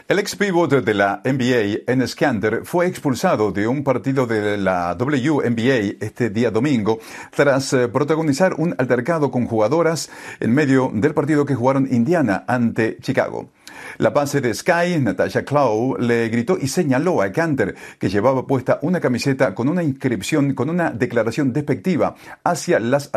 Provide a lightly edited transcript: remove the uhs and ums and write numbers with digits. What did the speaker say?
El ex pívot de la NBA, Enes Kanter, fue expulsado de un partido de la WNBA este día domingo tras protagonizar un altercado con jugadoras en medio del partido que jugaron Indiana ante Chicago. La base de Sky, Natasha Clough, le gritó y señaló a Kanter, que llevaba puesta una camiseta con una inscripción, con una declaración despectiva hacia las